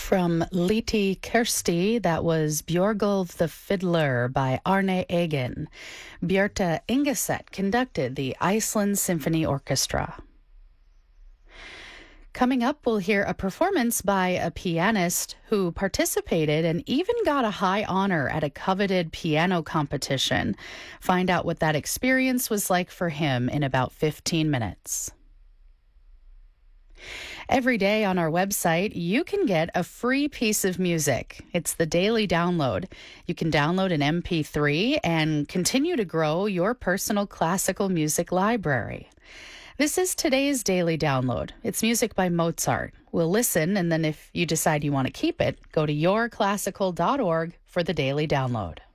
From Liti Kersti, that was Björgulf the Fiddler by Arne Eggen. Björte Ingeset conducted the Iceland Symphony Orchestra. Coming up, we'll hear a performance by a pianist who participated and even got a high honor at a coveted piano competition. Find out what that experience was like for him in about 15 minutes. Every day on our website, you can get a free piece of music. It's the Daily Download. You can download an MP3 and continue to grow your personal classical music library. This is today's Daily Download. It's music by Mozart. We'll listen, and then if you decide you want to keep it, go to yourclassical.org for the Daily Download.